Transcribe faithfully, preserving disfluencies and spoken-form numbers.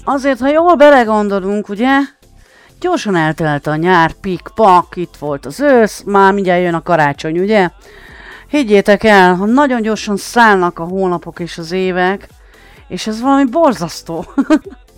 azért, ha jól belegondolunk, ugye, gyorsan eltelt a nyár, pik-pak, itt volt az ősz, már mindjárt jön a karácsony, ugye? Higgyétek el, ha nagyon gyorsan szállnak a hónapok és az évek, és ez valami borzasztó.